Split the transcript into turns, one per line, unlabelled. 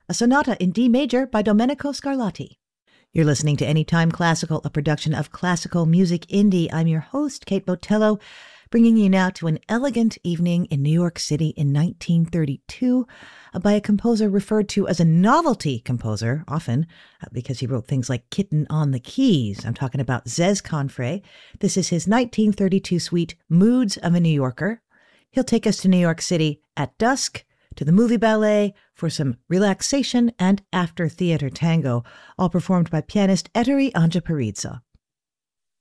a sonata in D major by Domenico Scarlatti. You're listening to Anytime Classical, a production of Classical Music Indie. I'm your host, Kate Botello, bringing you now to an elegant evening in New York City in 1932 by a composer referred to as a novelty composer, often because he wrote things like Kitten on the Keys. I'm talking about Zez Confrey. This is his 1932 suite, Moods of a New Yorker. He'll take us to New York City at dusk, to the movie ballet, for some relaxation and after-theater tango, all performed by pianist Ettore Angiaparizza.